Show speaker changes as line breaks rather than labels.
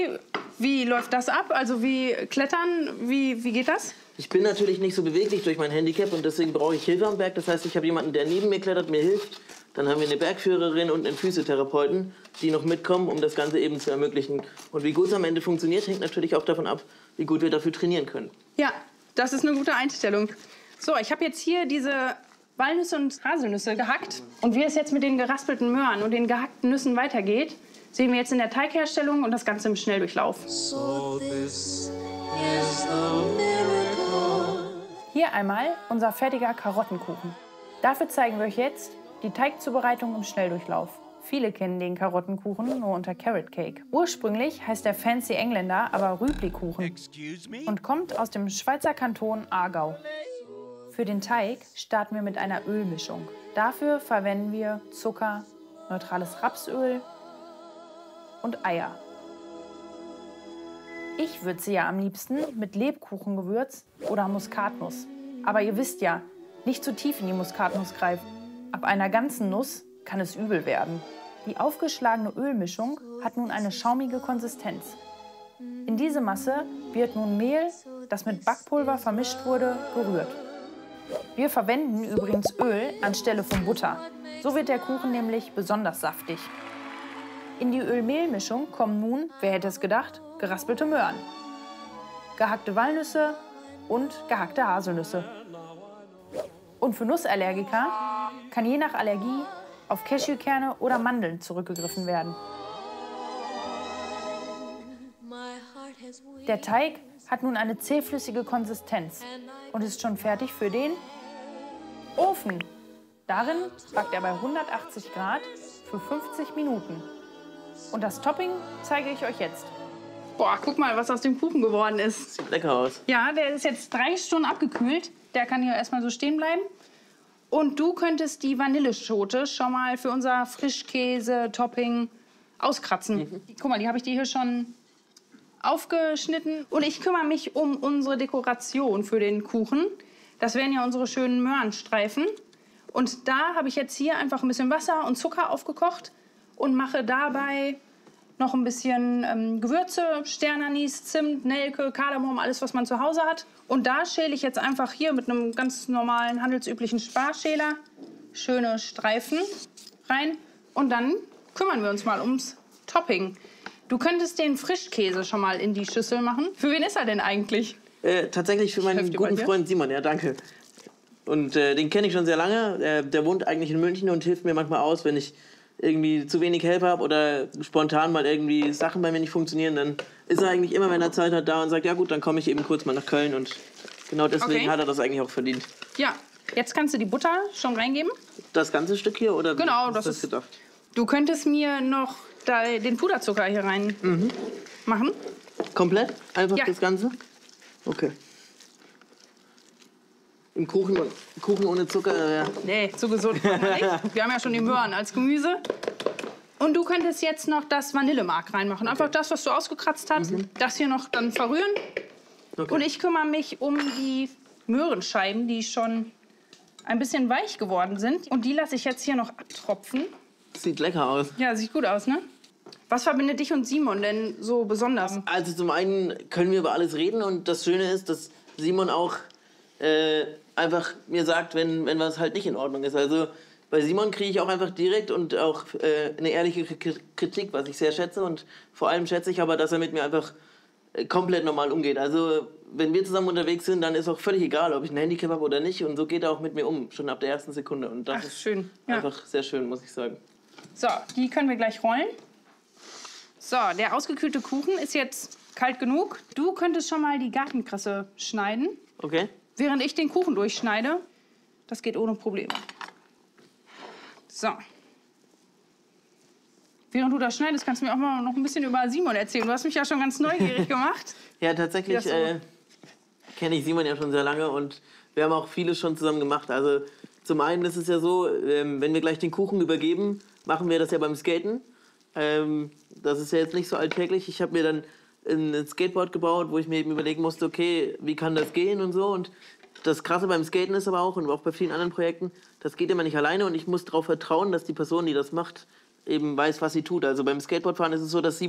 Wie läuft das ab? Also wie klettern? Wie geht das?
Ich bin natürlich nicht so beweglich durch mein Handicap und deswegen brauche ich Hilfe am Berg. Das heißt, ich habe jemanden, der neben mir klettert, mir hilft. Dann haben wir eine Bergführerin und einen Physiotherapeuten, die noch mitkommen, um das Ganze eben zu ermöglichen. Und wie gut es am Ende funktioniert, hängt natürlich auch davon ab, wie gut wir dafür trainieren können.
Ja, das ist eine gute Einstellung. So, ich habe jetzt hier diese Walnüsse und Haselnüsse gehackt. Und wie es jetzt mit den geraspelten Möhren und den gehackten Nüssen weitergeht, sehen wir jetzt in der Teigherstellung und das Ganze im Schnelldurchlauf.
So this is the miracle.
Hier einmal unser fertiger Karottenkuchen. Dafür zeigen wir euch jetzt die Teigzubereitung im Schnelldurchlauf. Viele kennen den Karottenkuchen nur unter Carrot Cake. Ursprünglich heißt der Fancy Engländer aber Rübli-Kuchen und kommt aus dem Schweizer Kanton Aargau. Für den Teig starten wir mit einer Ölmischung. Dafür verwenden wir Zucker, neutrales Rapsöl und Eier. Ich würze ja am liebsten mit Lebkuchengewürz oder Muskatnuss. Aber ihr wisst ja, nicht zu tief in die Muskatnuss greifen. Ab einer ganzen Nuss kann es übel werden. Die aufgeschlagene Ölmischung hat nun eine schaumige Konsistenz. In diese Masse wird nun Mehl, das mit Backpulver vermischt wurde, gerührt. Wir verwenden übrigens Öl anstelle von Butter. So wird der Kuchen nämlich besonders saftig. In die Öl-Mehl-Mischung kommen nun, wer hätte es gedacht, geraspelte Möhren, gehackte Walnüsse und gehackte Haselnüsse. Und für Nussallergiker kann je nach Allergie auf Cashewkerne oder Mandeln zurückgegriffen werden. Der Teig hat nun eine zähflüssige Konsistenz und ist schon fertig für den Ofen. Darin backt er bei 180 Grad für 50 Minuten. Und das Topping zeige ich euch jetzt. Boah, guck mal, was aus dem Kuchen geworden ist.
Sieht lecker aus.
Ja, der ist jetzt 3 Stunden abgekühlt. Der kann hier erstmal so stehen bleiben. Und du könntest die Vanilleschote schon mal für unser Frischkäse-Topping auskratzen. Guck mal, die habe ich dir hier schon aufgeschnitten. Und ich kümmere mich um unsere Dekoration für den Kuchen. Das wären ja unsere schönen Möhrenstreifen. Und da habe ich jetzt hier einfach ein bisschen Wasser und Zucker aufgekocht und mache dabei noch ein bisschen Gewürze, Sternanis, Zimt, Nelke, Kardamom, alles, was man zu Hause hat. Und da schäle ich jetzt einfach hier mit einem ganz normalen, handelsüblichen Sparschäler schöne Streifen rein. Und dann kümmern wir uns mal ums Topping. Du könntest den Frischkäse schon mal in die Schüssel machen. Für wen ist er denn eigentlich?
Tatsächlich für meinen guten Freund Simon, ja, danke. Und den kenne ich schon sehr lange. Der wohnt eigentlich in München und hilft mir manchmal aus, wenn ich irgendwie zu wenig Helfer habe oder spontan mal irgendwie Sachen bei mir nicht funktionieren, dann ist er eigentlich immer, wenn er Zeit hat, da und sagt, ja gut, dann komme ich eben kurz mal nach Köln und genau deswegen hat er das eigentlich auch verdient.
Ja, jetzt kannst du die Butter schon reingeben.
Das ganze Stück hier oder
genau,
wie ist das gedacht?
Du könntest mir noch den Puderzucker hier rein machen.
Komplett? Einfach
ja.
Das Ganze? Okay. Im Kuchen ohne Zucker, ja.
Nee, zu gesund machen wir nicht. Wir haben ja schon die Möhren als Gemüse. Und du könntest jetzt noch das Vanillemark reinmachen. Einfach das, was du ausgekratzt hast. Das hier noch dann verrühren. Okay. Und ich kümmere mich um die Möhrenscheiben, die schon ein bisschen weich geworden sind. Und die lasse ich jetzt hier noch abtropfen.
Sieht lecker aus.
Ja, sieht gut aus, ne? Was verbindet dich und Simon denn so besonders?
Also zum einen können wir über alles reden. Und das Schöne ist, dass Simon auch einfach mir sagt, wenn was halt nicht in Ordnung ist. Also bei Simon kriege ich auch einfach direkt und auch eine ehrliche Kritik, was ich sehr schätze. Und vor allem schätze ich aber, dass er mit mir einfach komplett normal umgeht. Also wenn wir zusammen unterwegs sind, dann ist auch völlig egal, ob ich ein Handicap habe oder nicht. Und so geht er auch mit mir um, schon ab der ersten Sekunde. Und das ist
schön.
Einfach sehr schön, muss ich sagen.
So, die können wir gleich rollen. So, der ausgekühlte Kuchen ist jetzt kalt genug. Du könntest schon mal die Gartenkresse schneiden.
Okay.
Während ich den Kuchen durchschneide. Das geht ohne Probleme. So. Während du das schneidest, kannst du mir auch mal noch ein bisschen über Simon erzählen. Du hast mich ja schon ganz neugierig gemacht.
Ja, tatsächlich
so
kenne ich Simon ja schon sehr lange und wir haben auch vieles schon zusammen gemacht. Also zum einen ist es ja so, wenn wir gleich den Kuchen übergeben, machen wir das ja beim Skaten. Das ist ja jetzt nicht so alltäglich. Ich habe mir dann ein Skateboard gebaut, wo ich mir eben überlegen musste, okay, wie kann das gehen und so. Und das Krasse beim Skaten ist aber auch, und auch bei vielen anderen Projekten, das geht immer nicht alleine und ich muss darauf vertrauen, dass die Person, die das macht, eben weiß, was sie tut. Also beim Skateboardfahren ist es so, dass sie